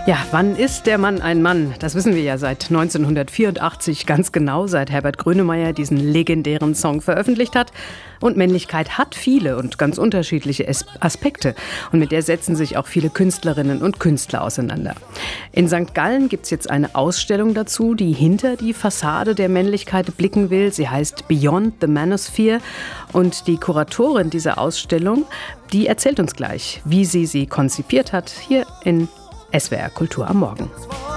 Ja, wann ist der Mann ein Mann? Das wissen wir ja seit 1984 ganz genau, seit Herbert Grönemeyer diesen legendären Song veröffentlicht hat. Und Männlichkeit hat viele und ganz unterschiedliche Aspekte. Und mit der setzen sich auch viele Künstlerinnen und Künstler auseinander. In St. Gallen gibt es jetzt eine Ausstellung dazu, die hinter die Fassade der Männlichkeit blicken will. Sie heißt Beyond the Manosphere. Und die Kuratorin dieser Ausstellung, die erzählt uns gleich, wie sie konzipiert hat, hier in SWR Kultur am Morgen.